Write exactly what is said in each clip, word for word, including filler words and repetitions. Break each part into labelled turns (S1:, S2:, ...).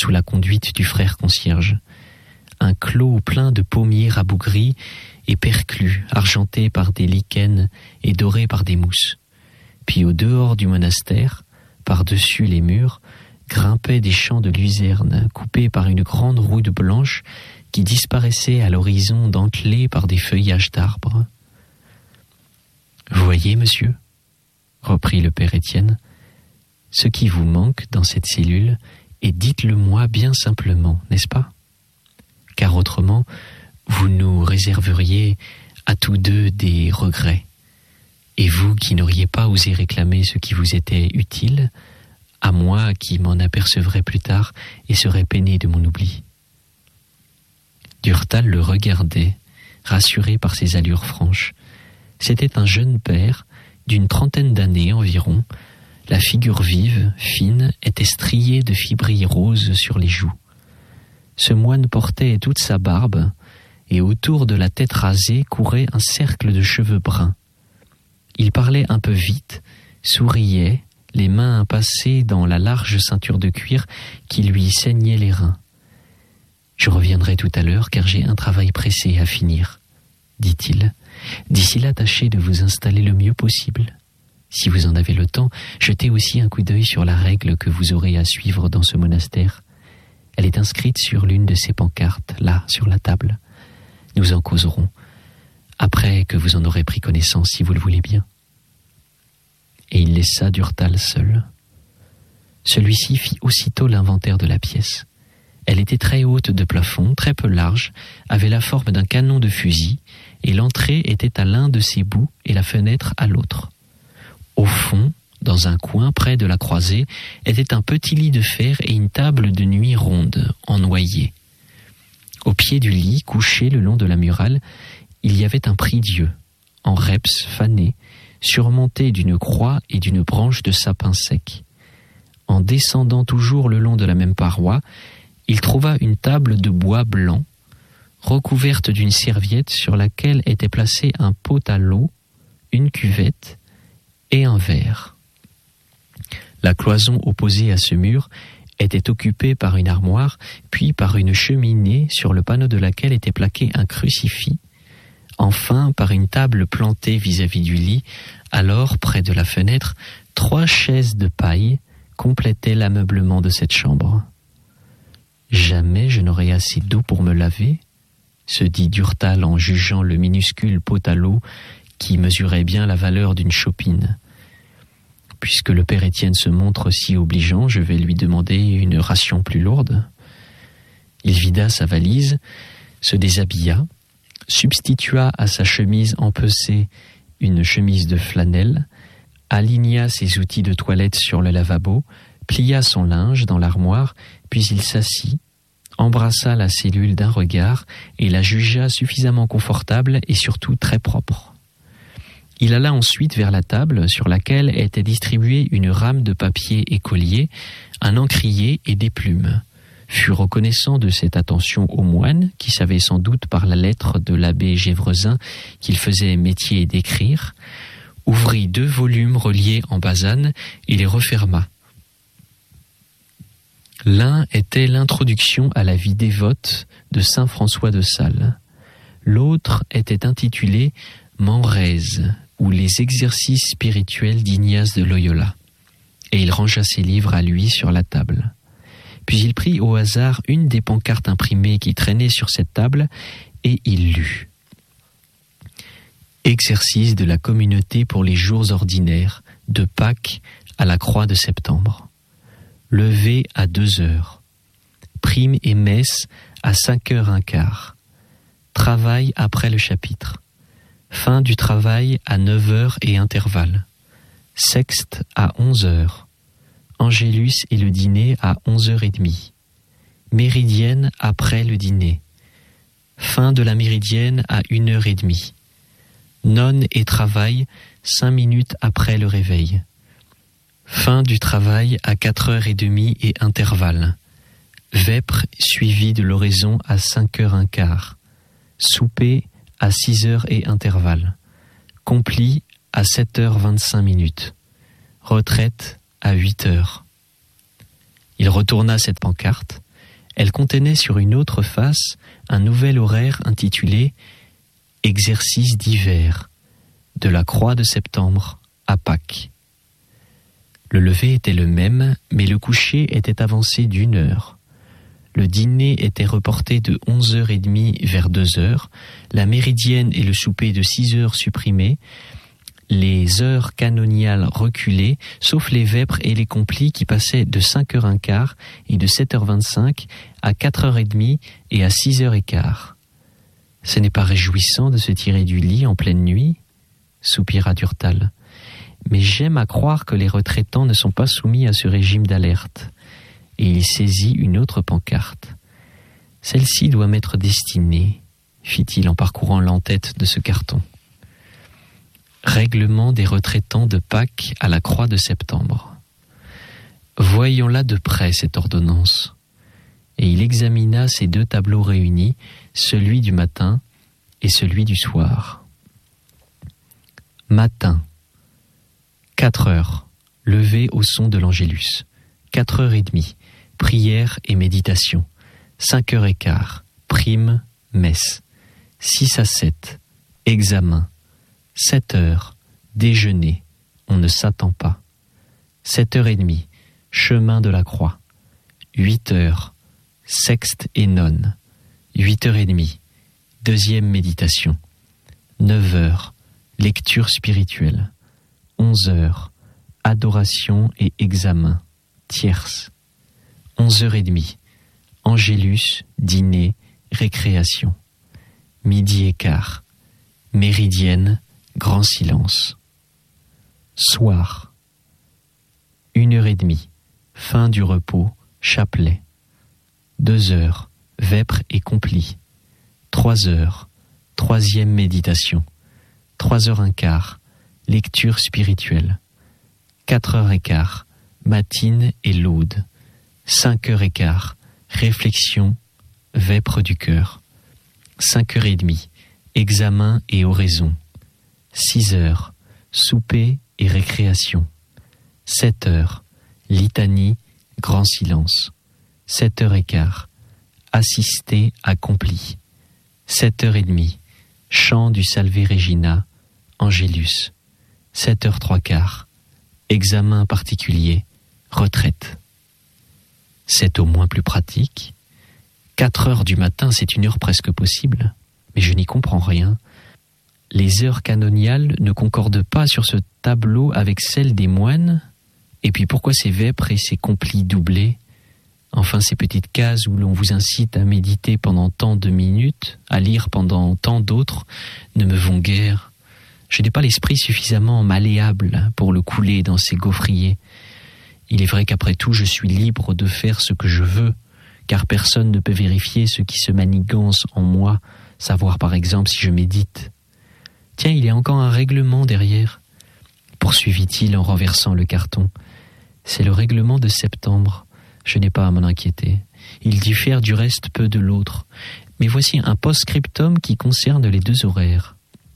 S1: sous la conduite du frère concierge. Un clos plein de pommiers rabougris et perclus, argentés par des lichens et dorés par des mousses. Puis au dehors du monastère, par-dessus les murs, grimpaient des champs de luzerne coupés par une grande route blanche qui disparaissait à l'horizon dentelée par des feuillages d'arbres. « Vous voyez, monsieur, » reprit le père Étienne, « ce qui vous manque dans cette cellule, et dites-le-moi bien simplement, n'est-ce pas ? Car autrement, vous nous réserveriez à tous deux des regrets. Et vous qui n'auriez pas osé réclamer ce qui vous était utile, à moi qui m'en apercevrais plus tard et serais peiné de mon oubli. » Durtal le regardait, rassuré par ses allures franches. C'était un jeune père, d'une trentaine d'années environ. La figure vive, fine, était striée de fibrilles roses sur les joues. Ce moine portait toute sa barbe, et autour de la tête rasée courait un cercle de cheveux bruns. Il parlait un peu vite, souriait, les mains passées dans la large ceinture de cuir qui lui saignait les reins. « Je reviendrai tout à l'heure car j'ai un travail pressé à finir, » dit-il. « D'ici là, tâchez de vous installer le mieux possible. Si vous en avez le temps, jetez aussi un coup d'œil sur la règle que vous aurez à suivre dans ce monastère. Elle est inscrite sur l'une de ces pancartes, là, sur la table. Nous en causerons, après que vous en aurez pris connaissance, si vous le voulez bien. » Et il laissa Durtal seul. Celui-ci fit aussitôt l'inventaire de la pièce. Elle était très haute de plafond, très peu large, avait la forme d'un canon de fusil, et l'entrée était à l'un de ses bouts et la fenêtre à l'autre. Au fond, dans un coin près de la croisée, était un petit lit de fer et une table de nuit ronde, en noyer. Au pied du lit, couché le long de la muraille, il y avait un prie-dieu, en reps fané, surmonté d'une croix et d'une branche de sapin sec. En descendant toujours le long de la même paroi, il trouva une table de bois blanc, recouverte d'une serviette sur laquelle était placé un pot à l'eau, une cuvette et un verre. La cloison opposée à ce mur était occupée par une armoire, puis par une cheminée sur le panneau de laquelle était plaqué un crucifix, enfin par une table plantée vis-à-vis du lit. Alors, près de la fenêtre, trois chaises de paille complétaient l'ameublement de cette chambre. « Jamais je n'aurai assez d'eau pour me laver », se dit Durtal en jugeant le minuscule pot à l'eau qui mesurait bien la valeur d'une chopine. « Puisque le père Étienne se montre si obligeant, je vais lui demander une ration plus lourde. » Il vida sa valise, se déshabilla, substitua à sa chemise empecée une chemise de flanelle, aligna ses outils de toilette sur le lavabo, plia son linge dans l'armoire, puis il s'assit, embrassa la cellule d'un regard et la jugea suffisamment confortable et surtout très propre. Il alla ensuite vers la table sur laquelle était distribuée une rame de papier écolier, un encrier et des plumes. Fut reconnaissant de cette attention au moine, qui savait sans doute par la lettre de l'abbé Gévresin qu'il faisait métier d'écrire, ouvrit deux volumes reliés en basane et les referma. L'un était l'introduction à la vie dévote de saint François de Sales. L'autre était intitulé Manrese, ou les exercices spirituels d'Ignace de Loyola. Et il rangea ses livres à lui sur la table. Puis il prit au hasard une des pancartes imprimées qui traînaient sur cette table et il lut. Exercice de la communauté pour les jours ordinaires, de Pâques à la croix de septembre. Levé à deux heures. Prime et messe à cinq heures un quart. Travail après le chapitre. Fin du travail à neuf heures et intervalle. Sexte à onze heures. Angélus et le dîner à onze heures trente. Méridienne après le dîner. Fin de la méridienne à une heure trente. Nonne et travail cinq minutes après le réveil. Fin du travail à quatre heures trente et intervalle. Vêpres suivi de l'oraison à cinq heures un quart. Souper à six heures et intervalle. Compli à sept heures vingt-cinq minutes. Retraite à huit heures. Il retourna cette pancarte, Elle contenait sur une autre face un nouvel horaire intitulé « Exercice d'hiver » de la croix de septembre à Pâques. Le lever était le même, mais le coucher était avancé d'une heure. Le dîner était reporté de onze heures trente vers deux heures, la méridienne et le souper de six heures supprimés, les heures canoniales reculées, sauf les vêpres et les complis qui passaient de cinq heures quinze et de sept heures vingt-cinq à quatre heures trente et à six heures quinze. « Ce n'est pas réjouissant de se tirer du lit en pleine nuit ?» soupira Durtal. « Mais j'aime à croire que les retraitants ne sont pas soumis à ce régime d'alerte. » Et il saisit une autre pancarte. « Celle-ci doit m'être destinée, » fit-il en parcourant l'entête de ce carton. « Règlement des retraitants de Pâques à la croix de septembre. » Voyons-la de près, cette ordonnance. Et il examina ces deux tableaux réunis, celui du matin et celui du soir. Matin. Quatre heures. Levé au son de l'Angélus. Quatre heures et demie. Prière et méditation. Cinq heures et quart. Prime, messe. Six à sept. Examen. Sept heures. Déjeuner. On ne s'attend pas. Sept heures et demie. Chemin de la croix. Huit heures. Sexte et nonne. Huit heures et demie. Deuxième méditation. Neuf heures. Lecture spirituelle. Onze heures. Adoration et examen. Tierce. Onze heures et demie. Angélus, dîner, récréation. Midi et quart. Méridienne, grand silence. Soir. Une heure et demie. Fin du repos, chapelet. Deux heures. Vêpres et complis. Trois heures. Troisième méditation. Trois heures un quart. Lecture spirituelle. Quatre heures et quart. Matine et laude. Cinq heures et quart. Réflexion. Vêpres du cœur. Cinq heures et demie. Examen et oraison. Six heures. Souper et récréation. Sept heures. Litanie, grand silence. Sept heures et quart. Assister accompli. Sept heures et demie. Chant du Salve Regina, Angélus. Sept heures trois quarts. Examen particulier, retraite. C'est au moins plus pratique. Quatre heures du matin, c'est une heure presque possible, mais je n'y comprends rien. Les heures canoniales ne concordent pas sur ce tableau avec celles des moines. Et puis pourquoi ces vêpres et ces complis doublés? Enfin, ces petites cases où l'on vous incite à méditer pendant tant de minutes, à lire pendant tant d'autres, ne me vont guère. Je n'ai pas l'esprit suffisamment malléable pour le couler dans ces gaufriers. Il est vrai qu'après tout, je suis libre de faire ce que je veux, car personne ne peut vérifier ce qui se manigance en moi, savoir par exemple si je médite. Tiens, il y a encore un règlement derrière, poursuivit-il en renversant le carton. C'est le règlement de septembre. Je n'ai pas à m'en inquiéter. Il diffère du reste peu de l'autre. Mais voici un post-scriptum qui concerne les deux horaires.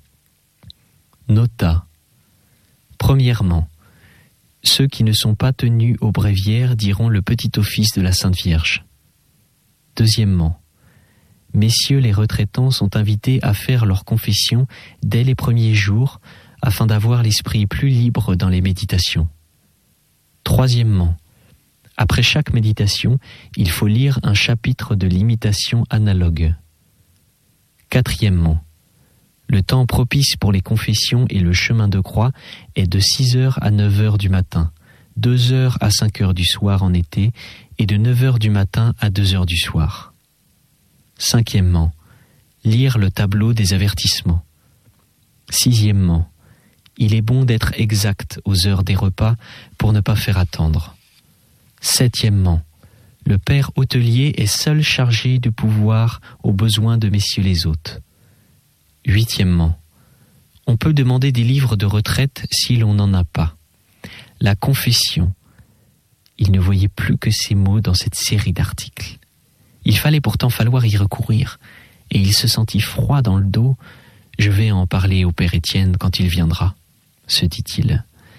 S1: Nota. Premièrement, ceux qui ne sont pas tenus au bréviaire diront le petit office de la Sainte Vierge. Deuxièmement, messieurs les retraitants sont invités à faire leur confession dès les premiers jours afin d'avoir l'esprit plus libre dans les méditations. Troisièmement, après chaque méditation, il faut lire un chapitre de l'imitation analogue. Quatrièmement, le temps propice pour les confessions et le chemin de croix est de six heures à neuf heures du matin, deux heures à cinq heures du soir en été et de neuf heures du matin à deux heures du soir. Cinquièmement, lire le tableau des avertissements. Sixièmement, il est bon d'être exact aux heures des repas pour ne pas faire attendre. Septièmement, le père hôtelier est seul chargé de pouvoir aux besoins de messieurs les hôtes. Huitièmement, on peut demander des livres de retraite si l'on n'en a pas. La confession. Il ne voyait plus que ces mots dans cette série d'articles. Il fallait pourtant falloir y recourir, et il se sentit froid dans le dos. Je vais en parler au père Étienne quand il viendra, se dit-il.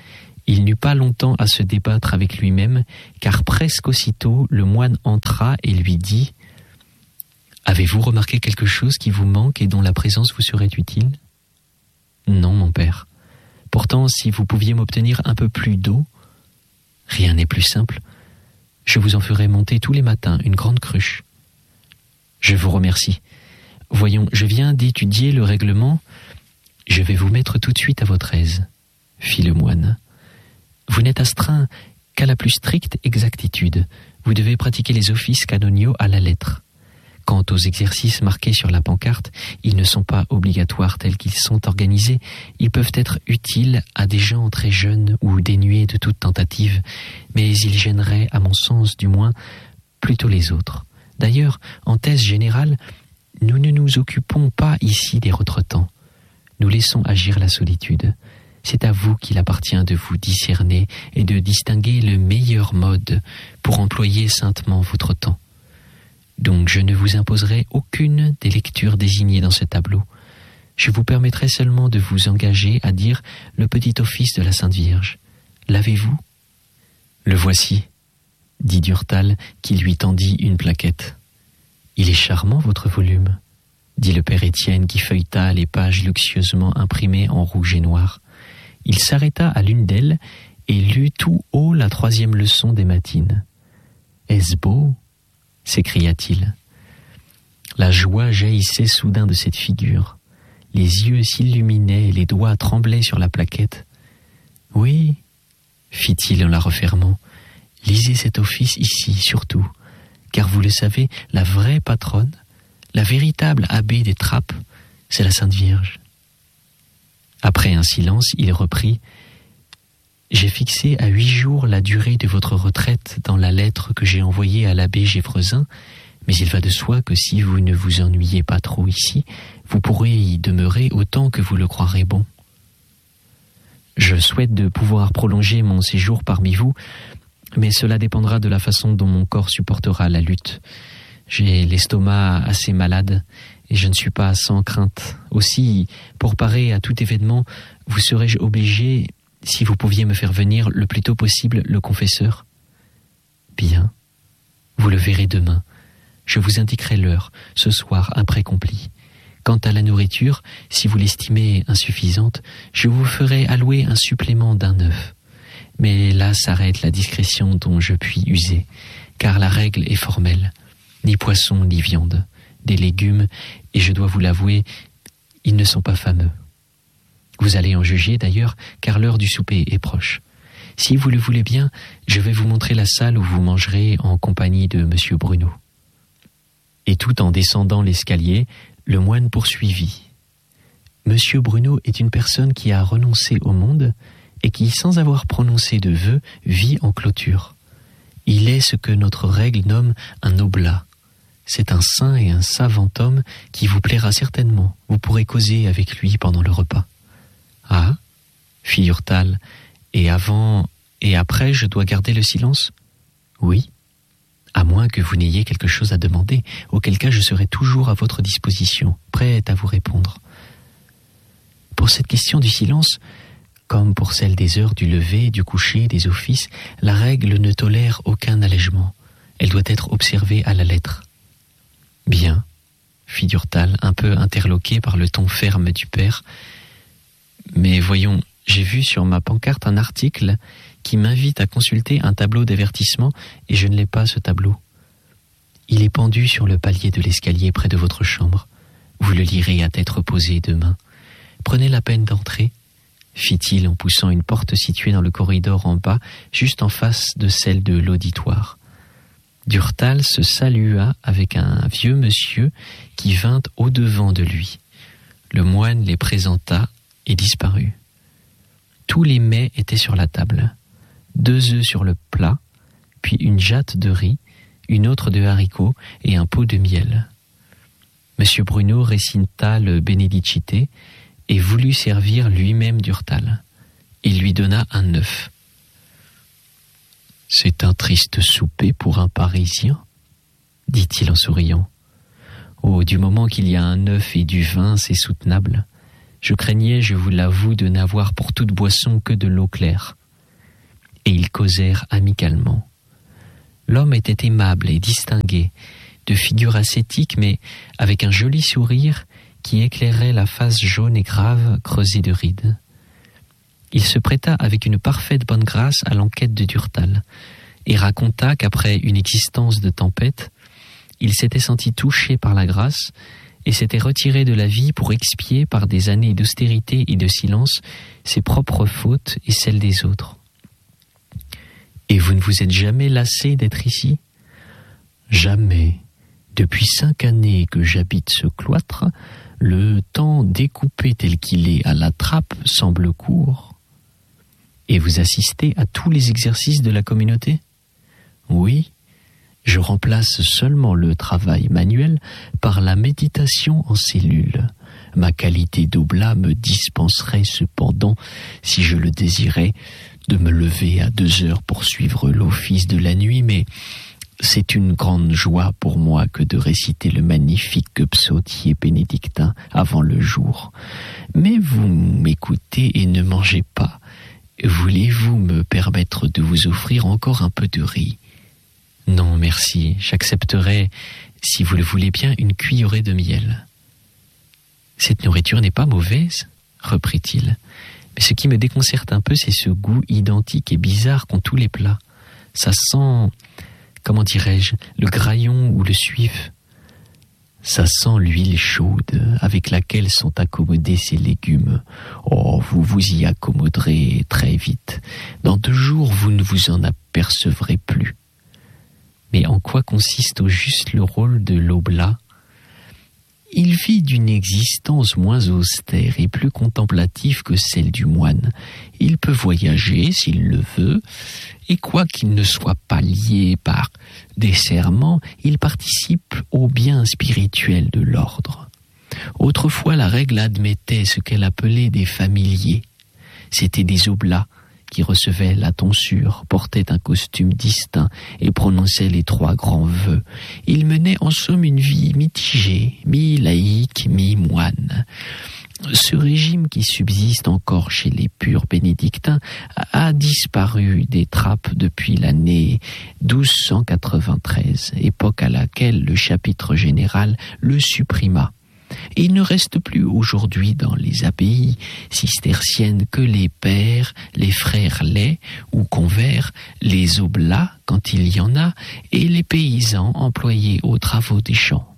S1: Il n'eut pas longtemps à se débattre avec lui-même, car presque aussitôt le moine entra et lui dit « Avez-vous remarqué quelque chose qui vous manque et dont la présence vous serait utile ?»« Non, mon père. Pourtant, si vous pouviez m'obtenir un peu plus d'eau, rien n'est plus simple. Je vous en ferai monter tous les matins une grande cruche. »« Je vous remercie. Voyons, je viens d'étudier le règlement. Je vais vous mettre tout de suite à votre aise, » fit le moine. « Vous n'êtes astreint qu'à la plus stricte exactitude. Vous devez pratiquer les offices canoniaux à la lettre. Quant aux exercices marqués sur la pancarte, ils ne sont pas obligatoires tels qu'ils sont organisés. Ils peuvent être utiles à des gens très jeunes ou dénués de toute tentative, mais ils gêneraient, à mon sens du moins, plutôt les autres. D'ailleurs, en thèse générale, nous ne nous occupons pas ici des retretants. Nous laissons agir la solitude. C'est à vous qu'il appartient de vous discerner et de distinguer le meilleur mode pour employer saintement votre temps. Donc je ne vous imposerai aucune des lectures désignées dans ce tableau. Je vous permettrai seulement de vous engager à dire le petit office de la Sainte Vierge. L'avez-vous ? Le voici, dit Durtal, qui lui tendit une plaquette. Il est charmant, votre volume, dit le père Étienne, qui feuilleta les pages luxueusement imprimées en rouge et noir. Il s'arrêta à l'une d'elles et lut tout haut la troisième leçon des matines. « Est-ce beau ?» s'écria-t-il. La joie jaillissait soudain de cette figure. Les yeux s'illuminaient, les doigts tremblaient sur la plaquette. « Oui, fit-il en la refermant, lisez cet office ici, surtout, car vous le savez, la vraie patronne, la véritable abbé des Trappes, c'est la Sainte Vierge. » Après un silence, il reprit « J'ai fixé à huit jours la durée de votre retraite dans la lettre que j'ai envoyée à l'abbé Gévresin, mais il va de soi que si vous ne vous ennuyez pas trop ici, vous pourrez y demeurer autant que vous le croirez bon. Je souhaite de pouvoir prolonger mon séjour parmi vous, mais cela dépendra de la façon dont mon corps supportera la lutte. J'ai l'estomac assez malade et je ne suis pas sans crainte. Aussi, pour parer à tout événement, vous serais-je obligé, si vous pouviez me faire venir le plus tôt possible le confesseur ? Bien, vous le verrez demain. Je vous indiquerai l'heure, ce soir, après compli. Quant à la nourriture, si vous l'estimez insuffisante, je vous ferai allouer un supplément d'un œuf. Mais là s'arrête la discrétion dont je puis user, car la règle est formelle. Ni poisson, ni viande, des légumes, et je dois vous l'avouer, ils ne sont pas fameux. Vous allez en juger d'ailleurs, car l'heure du souper est proche. Si vous le voulez bien, je vais vous montrer la salle où vous mangerez en compagnie de Monsieur Bruno. Et tout en descendant l'escalier, le moine poursuivit. Monsieur Bruno est une personne qui a renoncé au monde et qui, sans avoir prononcé de vœux, vit en clôture. Il est ce que notre règle nomme un oblat. C'est un saint et un savant homme qui vous plaira certainement. Vous pourrez causer avec lui pendant le repas. Ah, fit Durtal, et avant et après je dois garder le silence ? Oui, à moins que vous n'ayez quelque chose à demander, auquel cas je serai toujours à votre disposition, prête à vous répondre. Pour cette question du silence, comme pour celle des heures du lever, du coucher, des offices, la règle ne tolère aucun allègement. Elle doit être observée à la lettre. Bien, fit Durtal, un peu interloqué par le ton ferme du père. Mais voyons, j'ai vu sur ma pancarte un article qui m'invite à consulter un tableau d'avertissement et je ne l'ai pas, ce tableau. Il est pendu sur le palier de l'escalier près de votre chambre. Vous le lirez à tête reposée demain. Prenez la peine d'entrer, fit-il en poussant une porte située dans le corridor en bas, juste en face de celle de l'auditoire. Durtal se salua avec un vieux monsieur qui vint au-devant de lui. Le moine les présenta et disparut. Tous les mets étaient sur la table. Deux œufs sur le plat, puis une jatte de riz, une autre de haricots et un pot de miel. Monsieur Bruno récita le Benedicite et voulut servir lui-même Durtal. Il lui donna un œuf. « C'est un triste souper pour un Parisien, » dit-il en souriant. « Oh, du moment qu'il y a un œuf et du vin, c'est soutenable. Je craignais, je vous l'avoue, de n'avoir pour toute boisson que de l'eau claire. et ils causèrent amicalement. L'homme était aimable et distingué, de figure ascétique mais avec un joli sourire qui éclairait la face jaune et grave creusée de rides. Il se prêta avec une parfaite bonne grâce à l'enquête de Durtal et raconta qu'après une existence de tempête, il s'était senti touché par la grâce et s'était retiré de la vie pour expier par des années d'austérité et de silence ses propres fautes et celles des autres. « Et vous ne vous êtes jamais lassé d'être ici ?»« Jamais. Depuis cinq années que j'habite ce cloître, le temps découpé tel qu'il est à la trappe semble court. » « Et vous assistez à tous les exercices de la communauté ?»« Oui. Je remplace seulement le travail manuel par la méditation en cellule. Ma qualité d'oblat me dispenserait cependant, si je le désirais, de me lever à deux heures pour suivre l'office de la nuit, mais c'est une grande joie pour moi que de réciter le magnifique psautier bénédictin avant le jour. Mais vous m'écoutez et ne mangez pas. Voulez-vous me permettre de vous offrir encore un peu de riz ? Non, merci, j'accepterai, si vous le voulez bien, une cuillerée de miel. Cette nourriture n'est pas mauvaise, reprit-il. Mais ce qui me déconcerte un peu, c'est ce goût identique et bizarre qu'ont tous les plats. Ça sent, comment dirais-je, le graillon ou le suif. Ça sent l'huile chaude avec laquelle sont accommodés ces légumes. Oh, vous vous y accommoderez très vite. Dans deux jours, vous ne vous en apercevrez plus. Mais en quoi consiste au juste le rôle de l'oblat ? Il vit d'une existence moins austère et plus contemplative que celle du moine. Il peut voyager s'il le veut, et quoiqu'il ne soit pas lié par des serments, il participe au bien spirituel de l'ordre. Autrefois, la règle admettait ce qu'elle appelait des familiers. C'étaient des oblats qui recevaient la tonsure, portaient un costume distinct et prononçaient les trois grands vœux. Ils menaient en somme une vie mitigée, mi-laïque, mi-moine. Ce régime qui subsiste encore chez les purs bénédictins a disparu des trappes depuis l'année douze cent quatre-vingt-treize, époque à laquelle le chapitre général le supprima. Et il ne reste plus aujourd'hui dans les abbayes cisterciennes que les pères, les frères laits ou convers, les oblats quand il y en a, et les paysans employés aux travaux des champs.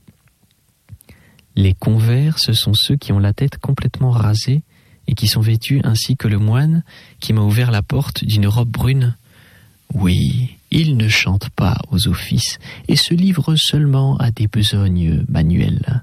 S1: Les convers, ce sont ceux qui ont la tête complètement rasée et qui sont vêtus ainsi que le moine qui m'a ouvert la porte d'une robe brune. Oui, ils ne chantent pas aux offices et se livrent seulement à des besognes manuelles.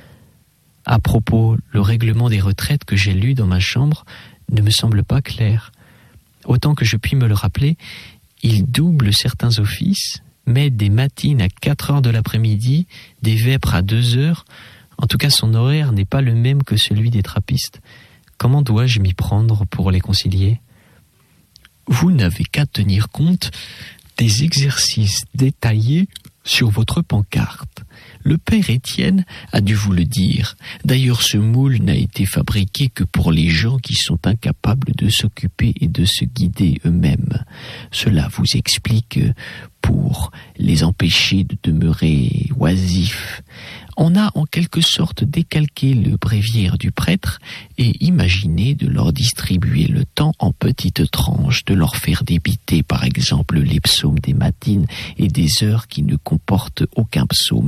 S1: À propos, le règlement des retraites que j'ai lu dans ma chambre ne me semble pas clair. Autant que je puis me le rappeler, il double certains offices, met des matines à quatre heures de l'après-midi, des vêpres à deux heures. En tout cas, son horaire n'est pas le même que celui des trappistes. Comment dois-je m'y prendre pour les concilier ? Vous n'avez qu'à tenir compte des exercices détaillés sur votre pancarte. Le père Étienne a dû vous le dire. D'ailleurs, ce moule n'a été fabriqué que pour les gens qui sont incapables de s'occuper et de se guider eux-mêmes. Cela vous explique pour les empêcher de demeurer oisifs. On a en quelque sorte décalqué le bréviaire du prêtre et imaginé de leur distribuer le temps en petites tranches, de leur faire débiter par exemple les psaumes des matines et des heures qui ne comportent aucun psaume.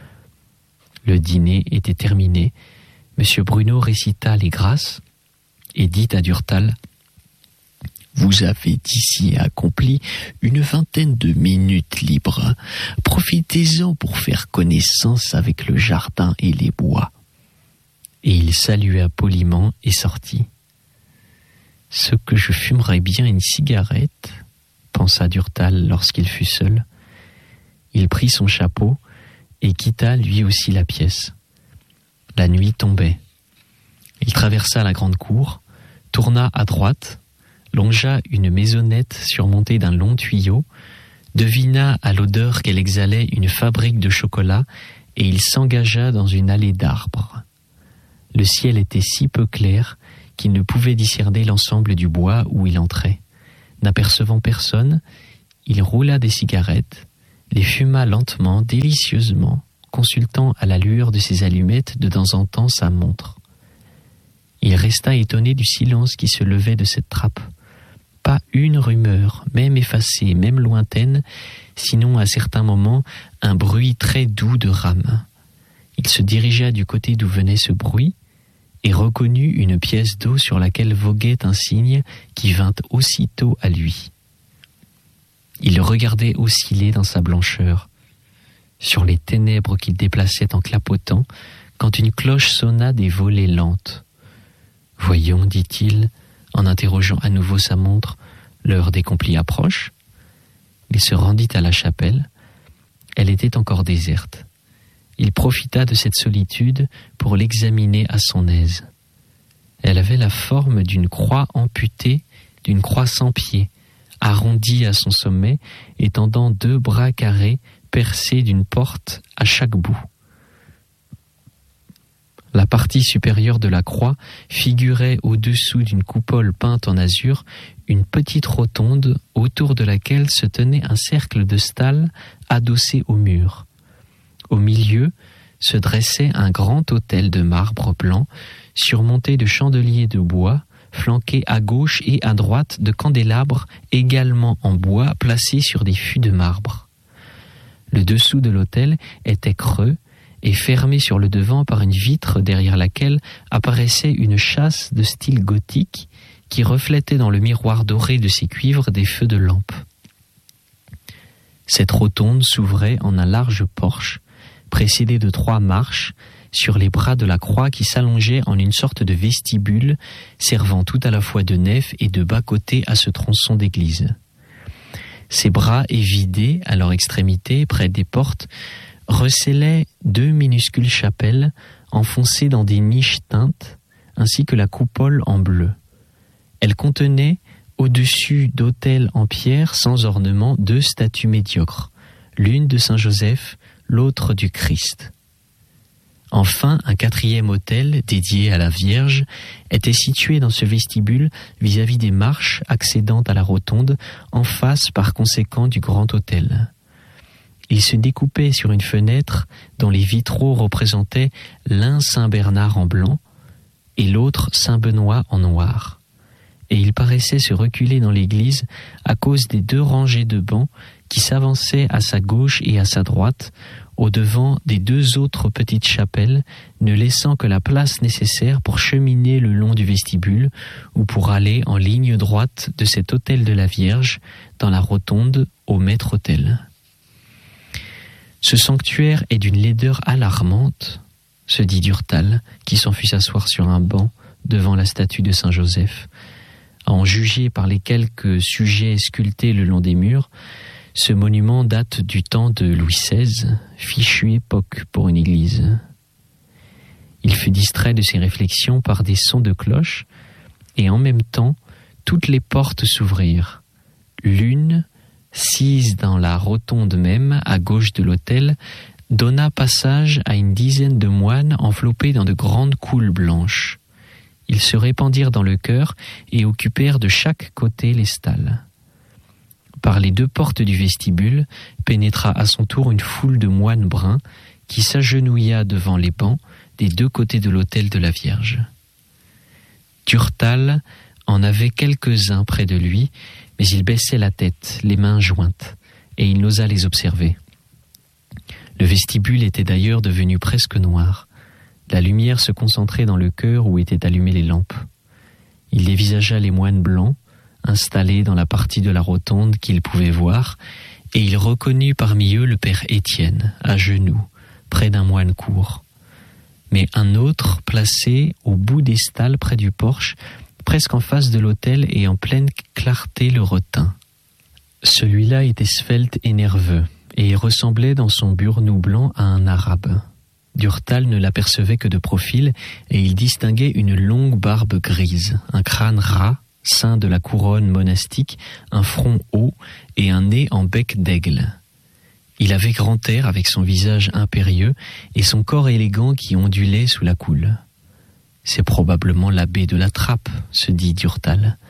S1: Le dîner était terminé. Monsieur Bruno récita les grâces et dit à Durtal: « Vous avez d'ici accompli une vingtaine de minutes libres. Profitez-en pour faire connaissance avec le jardin et les bois. » Et il salua poliment et sortit. « Ce que je fumerais bien une cigarette, » pensa Durtal lorsqu'il fut seul. Il prit son chapeau et quitta lui aussi la pièce. La nuit tombait. Il traversa la grande cour, tourna à droite, longea une maisonnette surmontée d'un long tuyau, devina à l'odeur qu'elle exhalait une fabrique de chocolat et il s'engagea dans une allée d'arbres. Le ciel était si peu clair qu'il ne pouvait discerner l'ensemble du bois où il entrait. N'apercevant personne, il roula des cigarettes, les fuma lentement, délicieusement, consultant à la lueur de ses allumettes de temps en temps sa montre. Il resta étonné du silence qui se levait de cette trappe. Pas une rumeur, même effacée, même lointaine, sinon à certains moments un bruit très doux de rames. Il se dirigea du côté d'où venait ce bruit et reconnut une pièce d'eau sur laquelle voguait un cygne qui vint aussitôt à lui. Il le regardait osciller dans sa blancheur, sur les ténèbres qu'il déplaçait en clapotant, quand une cloche sonna des volées lentes. « Voyons, dit-il, en interrogeant à nouveau sa montre, l'heure des complis approche. » Il se rendit à la chapelle. Elle était encore déserte. Il profita de cette solitude pour l'examiner à son aise. Elle avait la forme d'une croix amputée, d'une croix sans pied, arrondie à son sommet et tendant deux bras carrés percés d'une porte à chaque bout. La partie supérieure de la croix figurait au-dessous d'une coupole peinte en azur une petite rotonde autour de laquelle se tenait un cercle de stalles adossé au mur. Au milieu se dressait un grand autel de marbre blanc surmonté de chandeliers de bois, flanqué à gauche et à droite de candélabres également en bois placés sur des fûts de marbre. Le dessous de l'autel était creux et fermé sur le devant par une vitre derrière laquelle apparaissait une châsse de style gothique qui reflétait dans le miroir doré de ses cuivres des feux de lampe. Cette rotonde s'ouvrait en un large porche, précédé de trois marches, sur les bras de la croix qui s'allongeaient en une sorte de vestibule, servant tout à la fois de nef et de bas-côté à ce tronçon d'église. Ces bras évidés, à leur extrémité, près des portes, recélaient deux minuscules chapelles enfoncées dans des niches teintes, ainsi que la coupole en bleu. Elles contenaient, au-dessus d'autels en pierre sans ornement, deux statues médiocres, l'une de Saint Joseph, l'autre du Christ. Enfin, un quatrième autel, dédié à la Vierge, était situé dans ce vestibule vis-à-vis des marches accédant à la rotonde, en face par conséquent du grand autel. Il se découpait sur une fenêtre dont les vitraux représentaient l'un Saint Bernard en blanc et l'autre Saint Benoît en noir. Et il paraissait se reculer dans l'église à cause des deux rangées de bancs qui s'avançaient à sa gauche et à sa droite, au-devant des deux autres petites chapelles, ne laissant que la place nécessaire pour cheminer le long du vestibule ou pour aller en ligne droite de cet autel de la Vierge dans la rotonde au maître-autel. Ce sanctuaire est d'une laideur alarmante, se dit Durtal, qui s'en fut s'asseoir sur un banc devant la statue de Saint Joseph. À en juger par les quelques sujets sculptés le long des murs, ce monument date du temps de Louis seize, fichue époque pour une église. Il fut distrait de ses réflexions par des sons de cloche, et en même temps, toutes les portes s'ouvrirent. L'une, sise dans la rotonde même, à gauche de l'autel, donna passage à une dizaine de moines enveloppés dans de grandes coules blanches. Ils se répandirent dans le chœur et occupèrent de chaque côté les stalles. Par les deux portes du vestibule pénétra à son tour une foule de moines bruns qui s'agenouilla devant les bancs des deux côtés de l'autel de la Vierge. Durtal en avait quelques-uns près de lui, mais il baissait la tête, les mains jointes, et il n'osa les observer. Le vestibule était d'ailleurs devenu presque noir. La lumière se concentrait dans le chœur où étaient allumées les lampes. Il dévisagea les moines blancs, installés dans la partie de la rotonde qu'il pouvait voir, et il reconnut parmi eux le père Étienne, à genoux, près d'un moine court. Mais un autre, placé au bout des stalles près du porche, presque en face de l'autel et en pleine clarté le retint. Celui-là était svelte et nerveux, et ressemblait dans son burnous blanc à un arabe. Durtal ne l'apercevait que de profil, et il distinguait une longue barbe grise, un crâne ras, ceint de la couronne monastique, un front haut et un nez en bec d'aigle. Il avait grand air avec son visage impérieux et son corps élégant qui ondulait sous la coule. « C'est probablement l'abbé de la Trappe », se dit Durtal,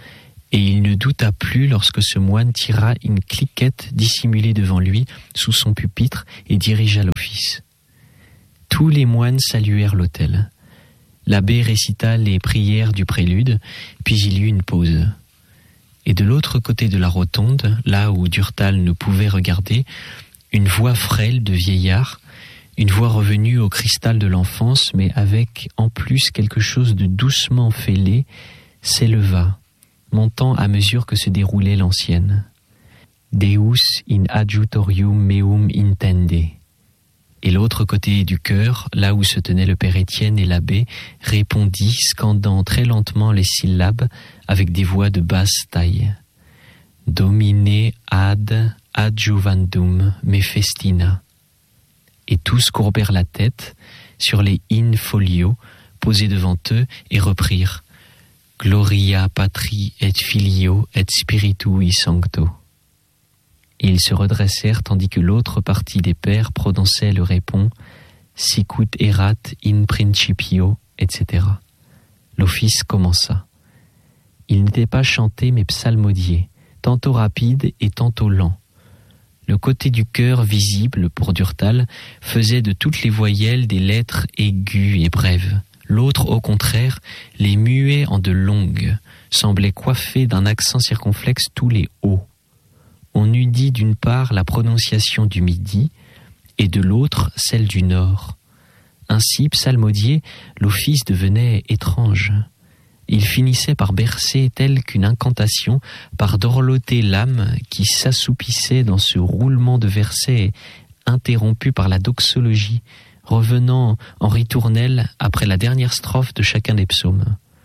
S1: Et il ne douta plus lorsque ce moine tira une cliquette dissimulée devant lui sous son pupitre et dirigea l'office. Tous les moines saluèrent l'autel. L'abbé récita les prières du prélude, puis il y eut une pause. Et de l'autre côté de la rotonde, là où Durtal ne pouvait regarder, une voix frêle de vieillard, une voix revenue au cristal de l'enfance, mais avec en plus quelque chose de doucement fêlé, s'éleva, montant à mesure que se déroulait l'ancienne. Deus in adjutorium meum intende. Et l'autre côté du chœur, là où se tenaient le père Étienne et l'abbé, répondit, scandant très lentement les syllabes avec des voix de basse taille. Domine ad adjuvandum me festina. Et tous courbèrent la tête sur les in folio posés devant eux et reprirent Gloria patri et filio et spiritui sancto. Et ils se redressèrent tandis que l'autre partie des pères prononçait le répond Sicut erat in principio, et cetera. L'office commença. Il n'était pas chanté mais psalmodié, tantôt rapide et tantôt lent. Le côté du chœur visible pour Durtal faisait de toutes les voyelles des lettres aiguës et brèves. L'autre, au contraire, les muait en de longues, semblait coiffer d'un accent circonflexe tous les hauts. On eût dit d'une part la prononciation du midi et de l'autre celle du nord. Ainsi, psalmodié, l'office devenait étrange. Il finissait par bercer telle qu'une incantation, par dorloter l'âme qui s'assoupissait dans ce roulement de versets interrompu par la doxologie, revenant en ritournelle après la dernière strophe de chacun des psaumes.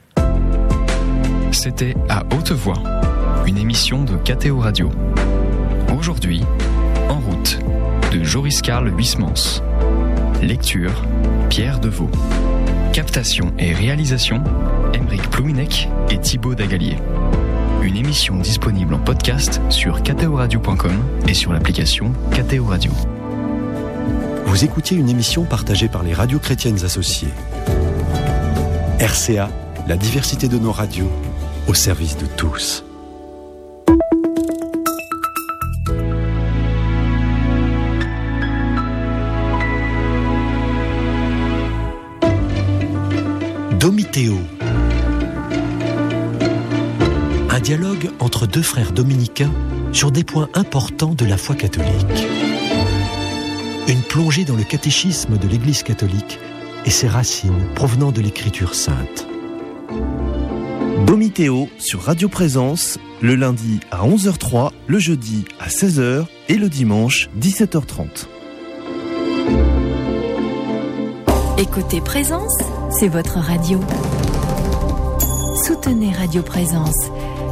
S2: C'était À Haute Voix, une émission de K T O Radio. Aujourd'hui, En route, de Joris Karl Huysmans. Lecture, Pierre Deveau. Captation et réalisation, Aymeric Plouinec et Thibaut Dagalier. Une émission disponible en podcast sur k t o radio point com et sur l'application K T O Radio.
S3: Vous écoutiez une émission partagée par les radios chrétiennes associées. R C A, la diversité de nos radios, au service de tous. Domitéo. Un dialogue entre deux frères dominicains sur des points importants de la foi catholique. Une plongée dans le catéchisme de l'Église catholique et ses racines provenant de l'Écriture sainte.
S4: Domitéo sur Radio Présence, le lundi à onze heures zéro trois, le jeudi à seize heures et le dimanche dix-sept heures trente.
S5: Écoutez Présence, c'est votre radio. Soutenez Radio Présence.